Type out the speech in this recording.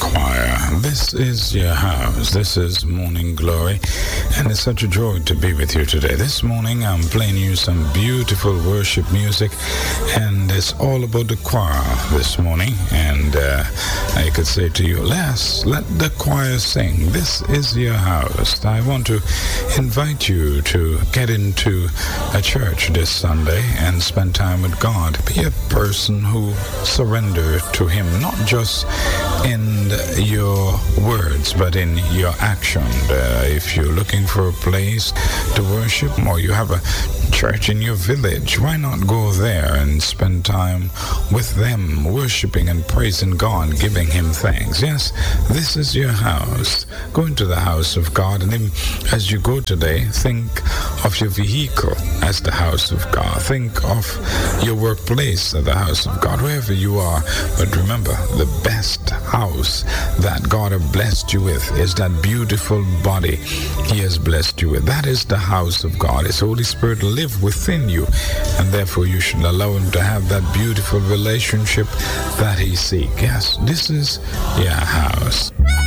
Choir. This is your house. This is Morning Glory, and it's such a joy to be with you today. This morning I'm playing you some beautiful worship music, and it's all about the choir this morning. And I could say to you, let the choir sing. This is your house. I want to invite you to get into a church this Sunday and spend time with God. Be a person who surrender to Him, not just in your words, but in your action. If you're looking for a place to worship, or you have a church in your village, why not go there and spend time with them, worshiping and praising God, giving Him thanks? Yes, this is your house. Go into the house of God, and then as you go today, think of your vehicle as the house of God. Think of your workplace as the house of God, wherever you are. But remember, the best house that God has blessed you with is that beautiful body He has blessed you with. That is the house of God. His Holy Spirit live within you, and therefore you should allow Him to have that beautiful relationship that He seeks. Yes, this is your house.